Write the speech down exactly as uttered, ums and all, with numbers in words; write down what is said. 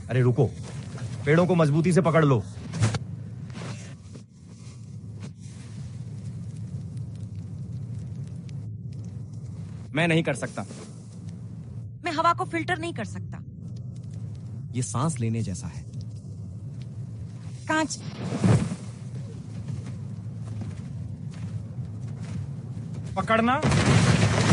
अरे रुको, पेड़ों को मजबूती से पकड़ लो। मैं नहीं कर सकता। मैं हवा को फिल्टर नहीं कर सकता। ये सांस लेने जैसा है। कांच। पकड़ना।